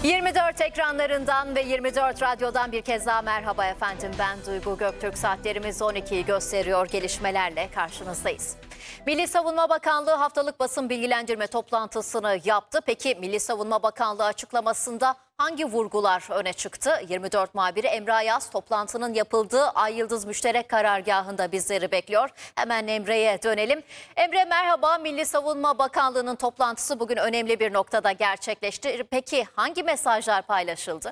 24 ekranlarından ve 24 radyodan bir kez daha merhaba efendim. Ben Duygu Göktürk. Saatlerimiz 12'yi gösteriyor. Gelişmelerle karşınızdayız. Milli Savunma Bakanlığı haftalık basın bilgilendirme toplantısını yaptı. Peki Milli Savunma Bakanlığı açıklamasında hangi vurgular öne çıktı? 24 muhabiri Emre Ayaz toplantının yapıldığı Ay Yıldız Müşterek Karargahı'nda bizleri bekliyor. Hemen Emre'ye dönelim. Emre merhaba. Milli Savunma Bakanlığı'nın toplantısı bugün önemli bir noktada gerçekleşti. Peki hangi mesajlar paylaşıldı?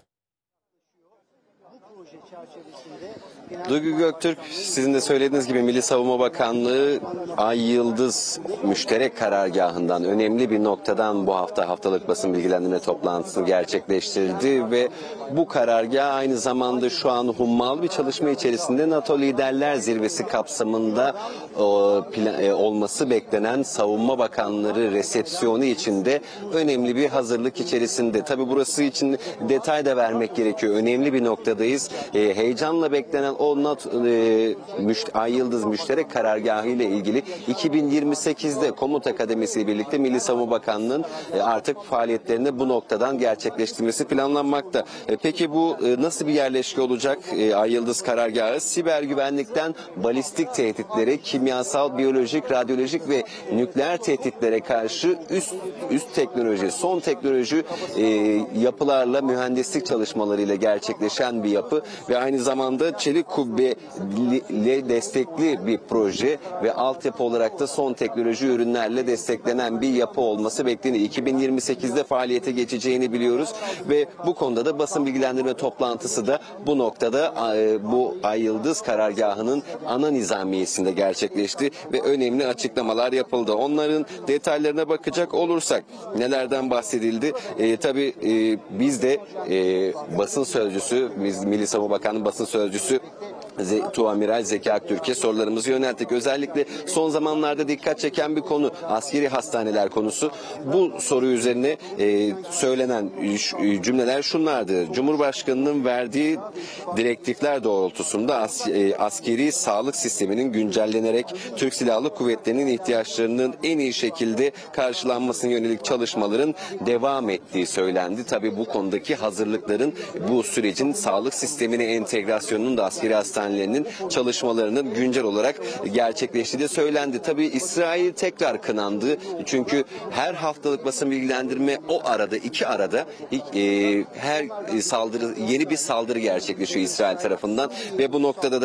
Duygu Göktürk, sizin de söylediğiniz gibi Milli Savunma Bakanlığı Ay Yıldız Müşterek Karargahı'ndan önemli bir noktadan bu hafta haftalık basın bilgilendirme toplantısını gerçekleştirdi ve bu karargah aynı zamanda şu an hummalı bir çalışma içerisinde NATO Liderler Zirvesi kapsamında olması beklenen Savunma Bakanları resepsiyonu içinde önemli bir hazırlık içerisinde. Tabii burası için detay da vermek gerekiyor. Önemli bir noktadayız. Heyecanla beklenen o Ay Yıldız Müşterek Karargahı ile ilgili 2028'de Komuta Kademesi ile birlikte Milli Savunma Bakanlığı'nın artık faaliyetlerini bu noktadan gerçekleştirmesi planlanmakta. Peki bu nasıl bir yerleşke olacak? Ay Yıldız Karargahı siber güvenlikten balistik tehditlere, kimyasal, biyolojik, radyolojik ve nükleer tehditlere karşı üst teknoloji, son teknoloji yapılarla mühendislik çalışmalarıyla gerçekleşen bir yapı ve aynı zamanda çelik kubbeyle destekli bir proje ve altyapı olarak da son teknoloji ürünlerle desteklenen bir yapı olması bekleniyor. 2028'de faaliyete geçeceğini biliyoruz ve bu konuda da basın bilgilendirme toplantısı da bu noktada bu Ay Yıldız Karargahı'nın ana nizamiyesinde gerçekleşti ve önemli açıklamalar yapıldı. Onların detaylarına bakacak olursak nelerden bahsedildi? Tabii biz de basın sözcüsü, Milli Savunma Bakanlığı basın sözcüsü Tuamiral Zeki Aktürk'e sorularımızı yönelttik. Özellikle son zamanlarda dikkat çeken bir konu askeri hastaneler konusu. Bu soru üzerine söylenen cümleler şunlardı. Cumhurbaşkanının verdiği direktifler doğrultusunda askeri sağlık sisteminin güncellenerek Türk Silahlı Kuvvetleri'nin ihtiyaçlarının en iyi şekilde karşılanmasına yönelik çalışmaların devam ettiği söylendi. Tabii bu konudaki hazırlıkların bu sürecin sağlık sistemine entegrasyonunun da askeri hastanelerinin çalışmalarının güncel olarak gerçekleştiği de söylendi. Tabii İsrail tekrar kınandı. Çünkü her haftalık basın bilgilendirme iki arada her saldırı yeni bir saldırı gerçekleşiyor İsrail tarafından ve bu noktada da